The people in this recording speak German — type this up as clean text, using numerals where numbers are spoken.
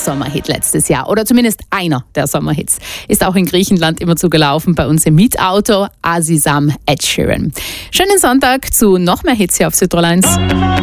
Sommerhit letztes Jahr. Oder zumindest einer der Sommerhits. Ist auch in Griechenland immer zugelaufen, bei uns im Mietauto. Azizam, Ed Sheeran. Schönen Sonntag zu noch mehr Hits hier auf Südtirol 1.